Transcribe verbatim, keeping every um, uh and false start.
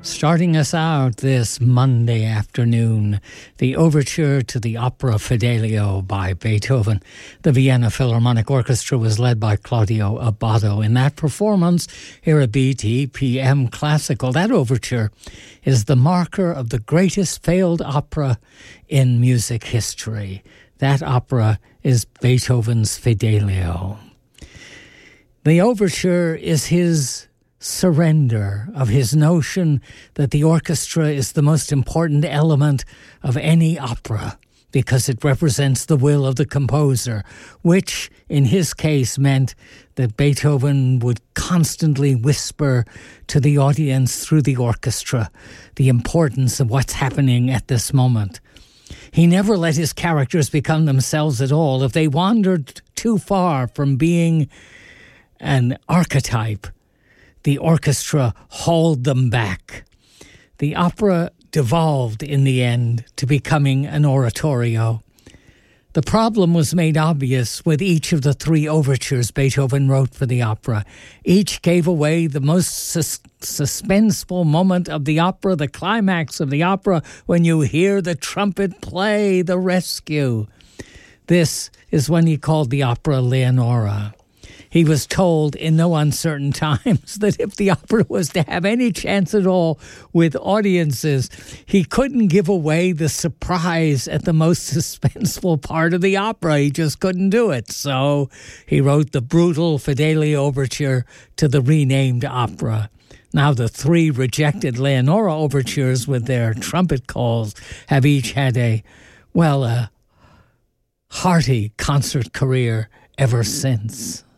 Starting us out this Monday afternoon, the overture to the opera Fidelio by Beethoven. The Vienna Philharmonic Orchestra was led by Claudio Abbado. In that performance, here at B T P M Classical, that overture is the marker of the greatest failed opera in music history. That opera is Beethoven's Fidelio. The overture is his surrender of his notion that the orchestra is the most important element of any opera because it represents the will of the composer, which in his case meant that Beethoven would constantly whisper to the audience through the orchestra the importance of what's happening at this moment. He never let his characters become themselves at all. If they wandered too far from being an archetype, the orchestra hauled them back. The opera devolved in the end to becoming an oratorio. The problem was made obvious with each of the three overtures Beethoven wrote for the opera. Each gave away the most sus- suspenseful moment of the opera, the climax of the opera, when you hear the trumpet play the rescue. This is when he called the opera Leonora. He was told in no uncertain times that if the opera was to have any chance at all with audiences, he couldn't give away the surprise at the most suspenseful part of the opera. He just couldn't do it. So he wrote the brutal Fidelio overture to the renamed opera. Now the three rejected Leonora overtures with their trumpet calls have each had a, well, a hearty concert career ever since.